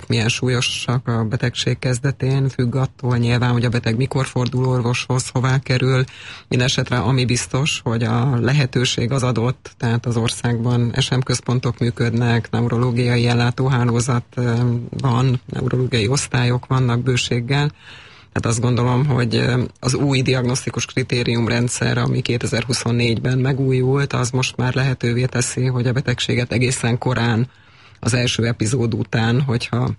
milyen súlyosak a betegség kezdetén, függ attól nyilván, hogy a beteg mikor fordul orvoshoz, hová kerül. Mindenesetre ami biztos, hogy a lehetőség az adott, tehát az országban SM központok működnek, neurológiai ellátóhálózat van, neurológiai osztályok vannak bőséggel. Tehát azt gondolom, hogy az új diagnosztikus kritériumrendszer, ami 2024-ben megújult, az most már lehetővé teszi, hogy a betegséget egészen korán, az első epizód után, hogyha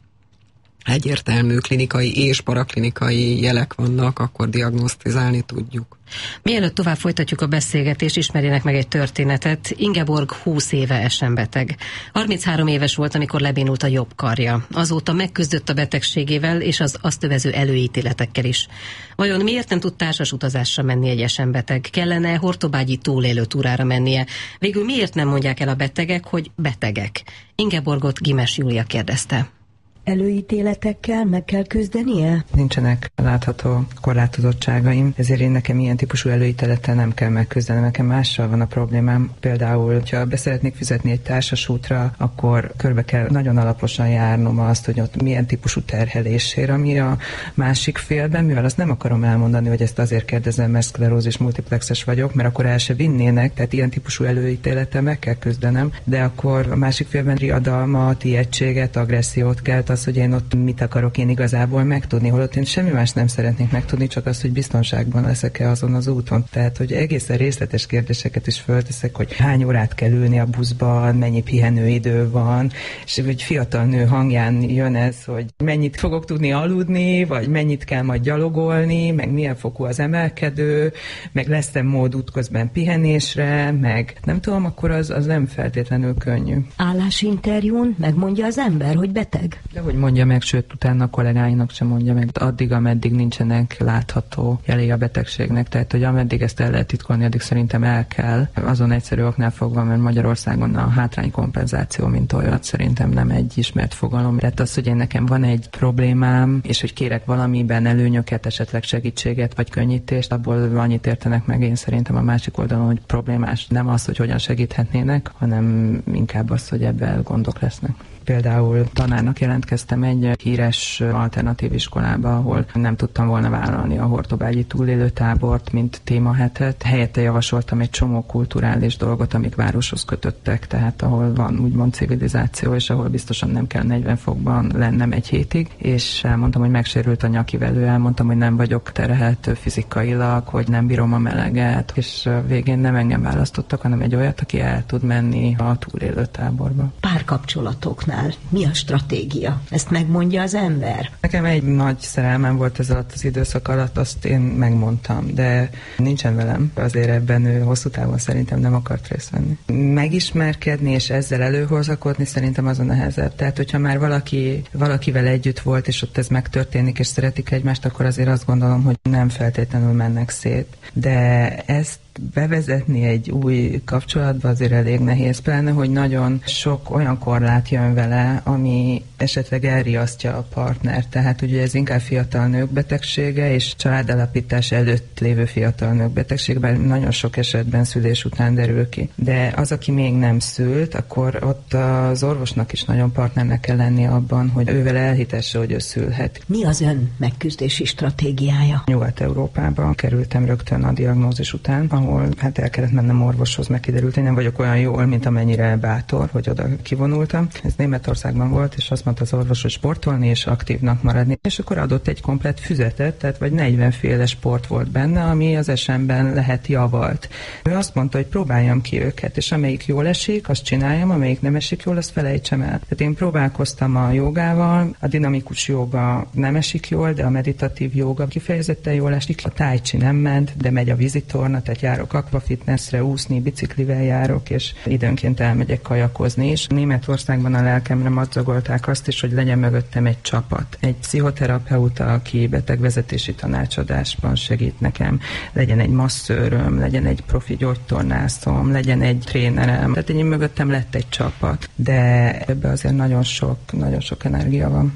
egyértelmű klinikai és paraklinikai jelek vannak, akkor diagnosztizálni tudjuk. Mielőtt tovább folytatjuk a beszélgetést, ismerjenek meg egy történetet. Ingeborg 20 éve SM beteg. 33 éves volt, amikor lebénult a jobb karja. Azóta megküzdött a betegségével és az azt övező előítéletekkel is. Vajon miért nem tud társas utazásra menni egy SM beteg? Kellene hortobágyi túlélő túrára mennie? Végül miért nem mondják el a betegek, hogy betegek? Ingeborgot Gimes Júlia kérdezte. Előítéletekkel meg kell küzdenie? Nincsenek látható korlátozottságaim, ezért én nekem ilyen típusú előítélettel nem kell megküzdenem. Nekem mással van a problémám. Például, ha beszeretnék fizetni egy társasútra, akkor körbe kell nagyon alaposan járnom azt, hogy ott milyen típusú terhelésért, ami a másik félben, mivel azt nem akarom elmondani, hogy ezt azért kérdezem, mert szklerózis multiplexes vagyok, mert akkor el se vinnének, tehát ilyen típusú előítélettel meg kell küzdenem, de akkor a másik félben riadalmat, ijegységet, agressziót kelt az, hogy én ott mit akarok én igazából megtudni, holott én semmi más nem szeretnék megtudni, csak az, hogy biztonságban leszek-e azon az úton. Tehát, hogy egészen részletes kérdéseket is fölteszek, hogy hány órát kell ülni a buszban, mennyi pihenőidő van, és hogy fiatal nő hangján jön ez, hogy mennyit fogok tudni aludni, vagy mennyit kell majd gyalogolni, meg milyen fokú az emelkedő, meg lesz-e mód útközben pihenésre, meg nem tudom, akkor az nem feltétlenül könnyű. Állásinterjún megmondja az ember, hogy beteg? De hogy mondja meg, sőt, utána a kollégáinak sem mondja meg. Addig, ameddig nincsenek látható jelei a betegségnek, tehát, hogy ameddig ezt el lehet titkolni, addig szerintem el kell. Azon egyszerű oknál fogva, mert Magyarországon a hátránykompenzáció, mint olyat, szerintem nem egy ismert fogalom. Tehát az, hogy én nekem van egy problémám, és hogy kérek valamiben előnyöket, esetleg segítséget vagy könnyítést, abból annyit értenek meg én szerintem a másik oldalon, hogy problémás nem az, hogy hogyan segíthetnének, hanem inkább az, hogy ebben gondok lesznek. Például tanárnak jelentkeztem egy híres alternatív iskolába, ahol nem tudtam volna vállalni a hortobágyi túlélő tábort, mint témahetet. Helyette javasoltam egy csomó kulturális dolgot, amik városhoz kötöttek, tehát ahol van úgymond civilizáció, és ahol biztosan nem kell 40 fokban lennem egy hétig, és elmondtam, hogy megsérült a nyakivelő, elmondtam, hogy nem vagyok terhelt fizikailag, hogy nem bírom a meleget, és végén nem engem választottak, hanem egy olyat, aki el tud menni a túlélő táborba. Párkapcsolatoknál mi a stratégia? Ezt megmondja az ember? Nekem egy nagy szerelmem volt ez alatt az időszak alatt, azt én megmondtam, de nincsen velem. Azért ebben ő hosszú távon szerintem nem akart részt venni. Megismerkedni és ezzel előhozakodni szerintem az a nehezebb. Tehát, hogyha már valakivel együtt volt, és ott ez megtörténik, és szeretik egymást, akkor azért azt gondolom, hogy nem feltétlenül mennek szét. De ezt bevezetni egy új kapcsolatba azért elég nehéz, pláne, hogy nagyon sok olyan korlát jön vele, ami esetleg elriasztja a partnert. Tehát ugye ez inkább fiatal nők betegsége, és családalapítás előtt lévő fiatal nők betegségben nagyon sok esetben szülés után derül ki. De az, aki még nem szült, akkor ott az orvosnak is nagyon partnernek kell lenni abban, hogy ővel elhitesse, hogy ő szülhet. Mi az ön megküzdési stratégiája? Nyugat-Európában kerültem rögtön a diagnózis után, ahol el kellett mennem orvoshoz, meg kiderült, hogy nem vagyok olyan jól, mint amennyire bátor, hogy oda kivonultam. Ez Németországban volt, és azt mondta az orvos, hogy sportolni és aktívnak maradni. És akkor adott egy komplett füzetet, tehát vagy 40 féle sport volt benne, ami az SM-ben lehet javalt. Ő azt mondta, hogy próbáljam ki őket, és amelyik jól esik, azt csináljam, amelyik nem esik jól, azt felejtsem el. Tehát én próbálkoztam a jogával, a dinamikus joga nem esik jól, de a meditatív joga kifejezetten jól esik. A tai chi nem ment, de megy a vízitorna, tehát járok akvafitnessre, úszni, biciklivel járok, és időnként elmegyek kajakozni is. Németországban a lelkemre madzagolták azt is, hogy legyen mögöttem egy csapat. Egy pszichoterapeuta, aki betegvezetési tanácsadásban segít nekem, legyen egy masszőröm, legyen egy profi gyógytornászom, legyen egy trénerem. Tehát én mögöttem lett egy csapat, de ebbe azért nagyon sok energia van.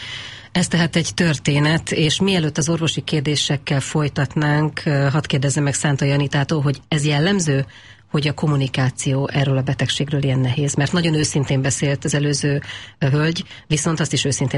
Ez tehát egy történet, és mielőtt az orvosi kérdésekkel folytatnánk, hadd kérdezzem meg Szánta Janitától, hogy ez jellemző, hogy a kommunikáció erről a betegségről ilyen nehéz, mert nagyon őszintén beszélt az előző hölgy, viszont azt is őszintén